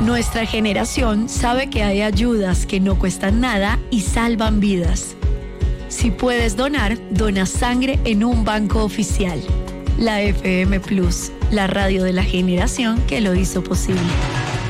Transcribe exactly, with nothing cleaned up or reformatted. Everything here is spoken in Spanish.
Nuestra generación sabe que hay ayudas que no cuestan nada y salvan vidas. Si puedes donar, dona sangre en un banco oficial. La F M Plus, la radio de la generación que lo hizo posible.